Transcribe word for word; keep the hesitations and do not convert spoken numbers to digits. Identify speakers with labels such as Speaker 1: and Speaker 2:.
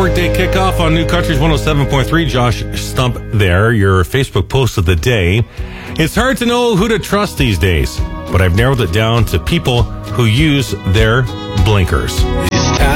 Speaker 1: workday kickoff on New Country's one oh seven point three. Josh Stump there, your Facebook post of the day. It's hard to know who to trust these days, but I've narrowed it down to people who use their blinkers.